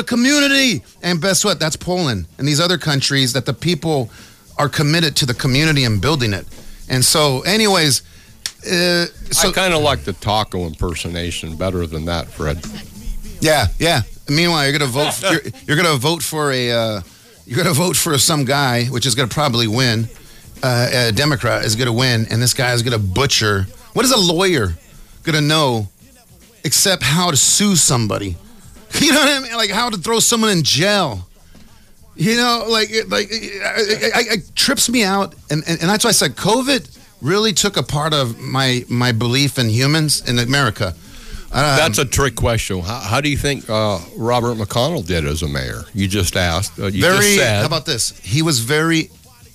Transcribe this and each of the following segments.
the community. And guess what? That's Poland and these other countries that the people are committed to the community and building it. And so, anyways, I kind of like the taco impersonation better than that, Fred. Yeah. Meanwhile, you're gonna vote. You're gonna vote for some guy, which is gonna probably win. A Democrat is gonna win, and this guy is gonna butcher. What is a lawyer gonna know except how to sue somebody? You know what I mean? Like how to throw someone in jail. You know, it trips me out, and that's why I said COVID really took a part of my belief in humans in America. That's a trick question. How do you think Robert McConnell did as a mayor? You just asked. Just said. How about this? He was very,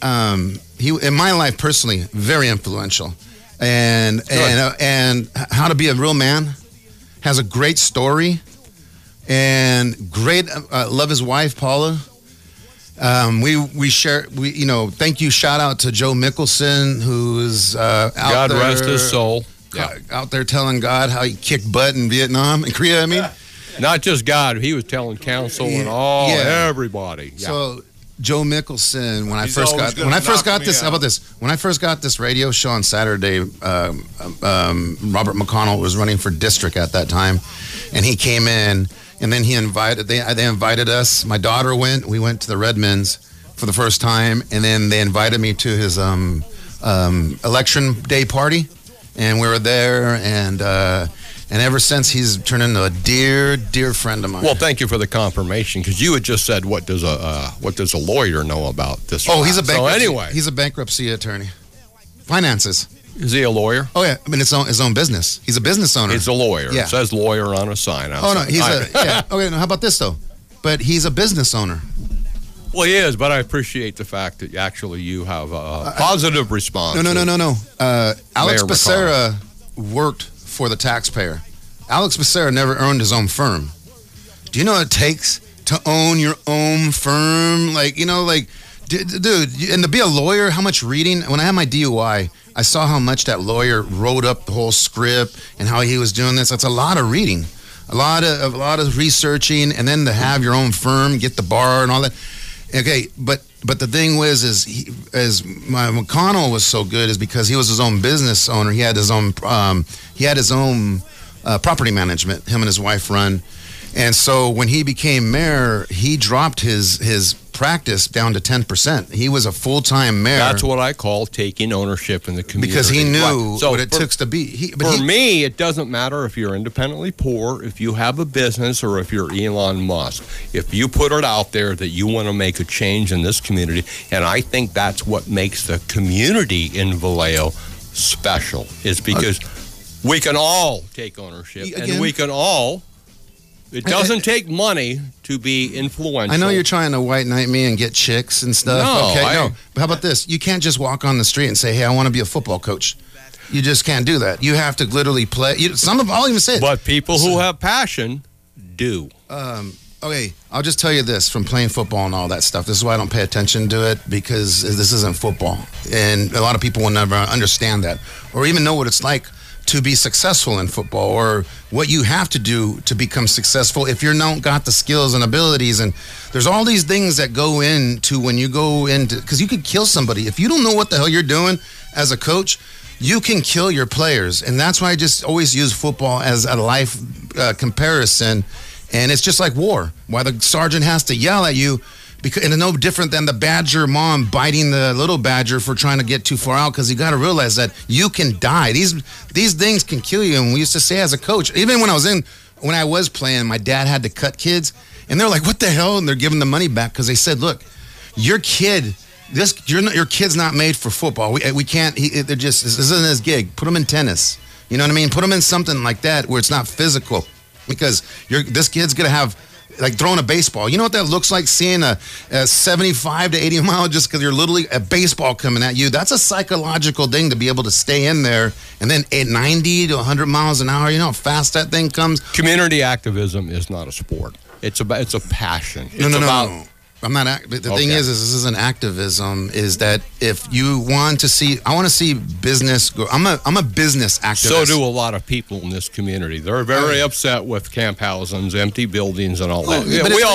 in my life personally, very influential, and how to be a real man. Has a great story, and great love his wife Paula. We share. Thank you. Shout out to Joe Mickelson, who's out God there. God rest his soul. Yeah. Out there telling God how he kicked butt in Vietnam and Korea. I mean, not just God. He was telling council and everybody. Yeah. So Joe Mickelson, when I first got this, how about this? When I first got this radio show on Saturday, Robert McConnell was running for district at that time, and he came in, and then they invited us. My daughter went. We went to the Redmonds for the first time, and then they invited me to his election day party. And we were there, and ever since he's turned into a dear, dear friend of mine. Well, thank you for the confirmation, because you had just said, what does a lawyer know about this? Oh, he's a bankruptcy attorney, finances. Is he a lawyer? Oh yeah, I mean his own business. He's a business owner. He's a lawyer. Yeah. It says lawyer on a sign. Oh no, Okay, how about this though? But he's a business owner. Well, he is, but I appreciate the fact that you have a positive response. No. Alex Becerra worked for the taxpayer. Alex Becerra never earned his own firm. Do you know what it takes to own your own firm? Dude, and to be a lawyer, how much reading? When I had my DUI, I saw how much that lawyer wrote up the whole script and how he was doing this. That's a lot of reading, a lot of researching, and then to have your own firm, get the bar and all that. Okay, but the thing was, McConnell was so good is because he was his own business owner. He had his own property management. Him and his wife run, and so when he became mayor, he dropped his practice down to 10%. He was a full-time mayor. That's what I call taking ownership in the community. Because he knew what it took to be. For me, it doesn't matter if you're independently poor, if you have a business, or if you're Elon Musk. If you put it out there that you want to make a change in this community, and I think that's what makes the community in Vallejo special, is because we can all take ownership, and we can all... It doesn't take money to be influential. I know you're trying to white knight me and get chicks and stuff. No. But how about this? You can't just walk on the street and say, hey, I want to be a football coach. You just can't do that. You have to literally play. I'll even say it. But people who have passion do. Okay, I'll just tell you this from playing football and all that stuff. This is why I don't pay attention to it, because this isn't football. And a lot of people will never understand that or even know what it's like to be successful in football, or what you have to do to become successful if you don't got the skills and abilities. And there's all these things that go into when you go into, because you could kill somebody. If you don't know what the hell you're doing as a coach, you can kill your players. And that's why I just always use football as a life comparison. And it's just like war, why the sergeant has to yell at you. Because, and it's no different than the badger mom biting the little badger for trying to get too far out, because you got to realize that you can die. These things can kill you. And we used to say as a coach, even when I was playing, my dad had to cut kids, and they're like, what the hell? And they're giving the money back because they said, look, your kid's not made for football. We can't. This isn't his gig. Put him in tennis. You know what I mean? Put him in something like that where it's not physical, because this kid's gonna have. Like throwing a baseball. You know what that looks like, seeing a 75 to 80 mile just because you're literally a baseball coming at you? That's a psychological thing to be able to stay in there. And then at 90 to 100 miles an hour, you know how fast that thing comes? Community activism is not a sport. It's a passion. No. I'm not. The thing is this isn't activism. Is that if you want to see, I want to see business go. I'm a business activist. So do a lot of people in this community. They're very upset with camp housings, empty buildings, and all that. But